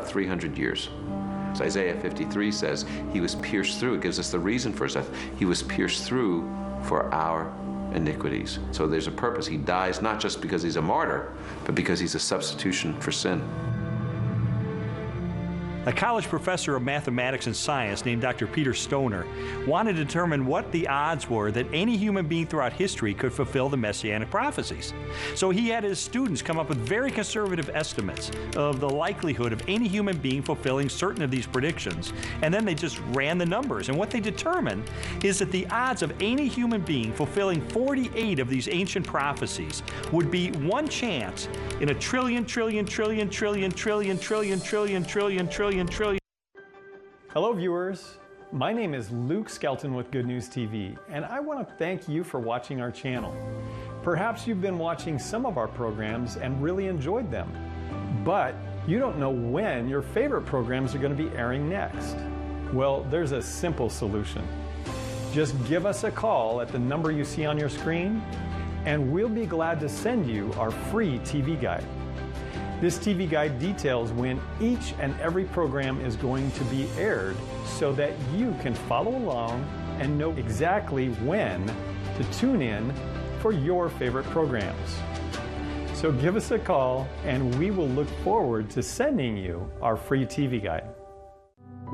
about 300 years. So Isaiah 53 says he was pierced through. It gives us the reason for his death. He was pierced through for our iniquities. So there's a purpose. He dies not just because he's a martyr, but because he's a substitution for sin. A college professor of mathematics and science named Dr. Peter Stoner wanted to determine what the odds were that any human being throughout history could fulfill the messianic prophecies. So he had his students come up with very conservative estimates of the likelihood of any human being fulfilling certain of these predictions, and then they just ran the numbers. And what they determined is that the odds of any human being fulfilling 48 of these ancient prophecies would be one chance in a trillion. Hello viewers, my name is Luke Skelton with Good News TV, and I want to thank you for watching our channel. Perhaps you've been watching some of our programs and really enjoyed them, but you don't know when your favorite programs are going to be airing next. Well, there's a simple solution. Just give us a call at the number you see on your screen, and we'll be glad to send you our free TV guide. This TV guide details when each and every program is going to be aired so that you can follow along and know exactly when to tune in for your favorite programs. So give us a call and we will look forward to sending you our free TV guide.